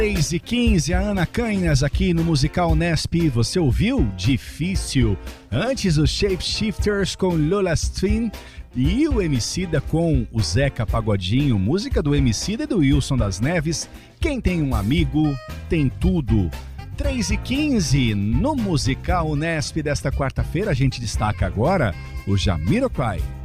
3h15, a Ana Canhas aqui no Musical Nesp. Você ouviu? Difícil. Antes os Shapeshifters com Lola String e o Emicida com o Zeca Pagodinho, música do Emicida e do Wilson das Neves. Quem tem um amigo tem tudo. 3h15 no Musical Nesp desta quarta-feira, a gente destaca agora o Jamiroquai.